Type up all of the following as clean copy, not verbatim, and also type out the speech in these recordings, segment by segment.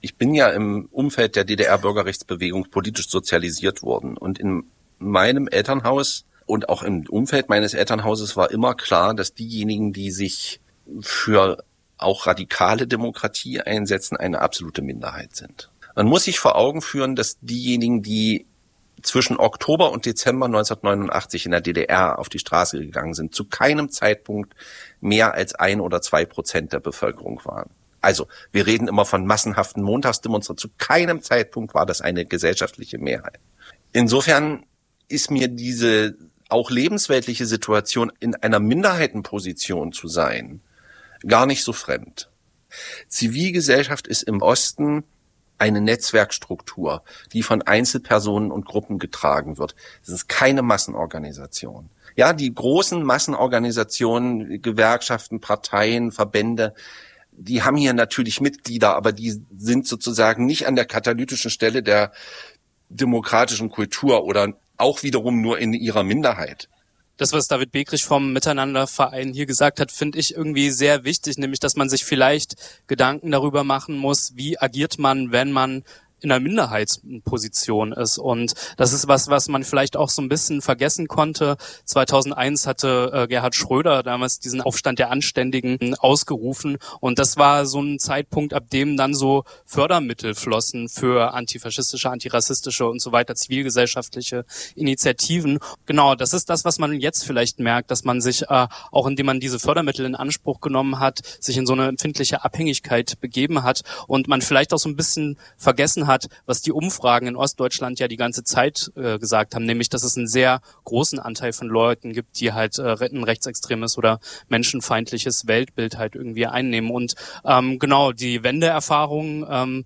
Ich bin ja im Umfeld der DDR-Bürgerrechtsbewegung politisch sozialisiert worden. Und in meinem Elternhaus und auch im Umfeld meines Elternhauses war immer klar, dass diejenigen, die sich für auch radikale Demokratie einsetzen, eine absolute Minderheit sind. Man muss sich vor Augen führen, dass diejenigen, die zwischen Oktober und Dezember 1989 in der DDR auf die Straße gegangen sind, zu keinem Zeitpunkt mehr als 1 oder 2% der Bevölkerung waren. Also, wir reden immer von massenhaften Montagsdemonstrationen. Zu keinem Zeitpunkt war das eine gesellschaftliche Mehrheit. Insofern ist mir diese auch lebensweltliche Situation, in einer Minderheitenposition zu sein, gar nicht so fremd. Zivilgesellschaft ist im Osten eine Netzwerkstruktur, die von Einzelpersonen und Gruppen getragen wird. Es ist keine Massenorganisation. Ja, die großen Massenorganisationen, Gewerkschaften, Parteien, Verbände, die haben hier natürlich Mitglieder, aber die sind sozusagen nicht an der katalytischen Stelle der demokratischen Kultur oder auch wiederum nur in ihrer Minderheit. Das, was David Bekrich vom Miteinanderverein hier gesagt hat, finde ich irgendwie sehr wichtig, nämlich, dass man sich vielleicht Gedanken darüber machen muss, wie agiert man, wenn man in einer Minderheitsposition ist. Und das ist was man vielleicht auch so ein bisschen vergessen konnte. 2001 hatte Gerhard Schröder damals diesen Aufstand der Anständigen ausgerufen. Und das war so ein Zeitpunkt, ab dem dann so Fördermittel flossen für antifaschistische, antirassistische und so weiter, zivilgesellschaftliche Initiativen. Genau, das ist das, was man jetzt vielleicht merkt, dass man sich, auch indem man diese Fördermittel in Anspruch genommen hat, sich in so eine empfindliche Abhängigkeit begeben hat und man vielleicht auch so ein bisschen vergessen hat, was die Umfragen in Ostdeutschland ja die ganze Zeit gesagt haben, nämlich, dass es einen sehr großen Anteil von Leuten gibt, die halt ein rechtsextremes oder menschenfeindliches Weltbild halt irgendwie einnehmen. Und genau, die Wendeerfahrung,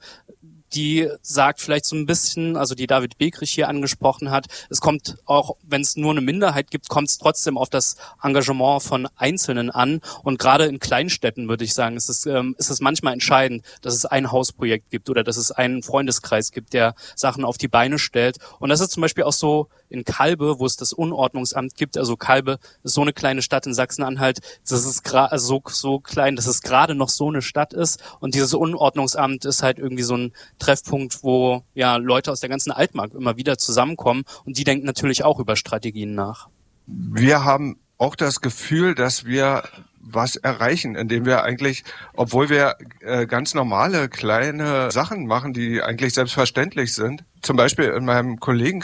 die sagt vielleicht so ein bisschen, also die David Bekrich hier angesprochen hat, es kommt auch, wenn es nur eine Minderheit gibt, kommt es trotzdem auf das Engagement von Einzelnen an. Und gerade in Kleinstädten, würde ich sagen, ist es manchmal entscheidend, dass es ein Hausprojekt gibt oder dass es einen Freundeskreis gibt, der Sachen auf die Beine stellt. Und das ist zum Beispiel auch so in Kalbe, wo es das Unordnungsamt gibt. Also Kalbe ist so eine kleine Stadt in Sachsen-Anhalt, das ist so klein, dass es gerade noch so eine Stadt ist. Und dieses Unordnungsamt ist halt irgendwie so ein Treffpunkt, wo ja Leute aus der ganzen Altmark immer wieder zusammenkommen und die denken natürlich auch über Strategien nach. Wir haben auch das Gefühl, dass wir was erreichen, indem wir eigentlich, obwohl wir ganz normale kleine Sachen machen, die eigentlich selbstverständlich sind, zum Beispiel in meinem Kollegen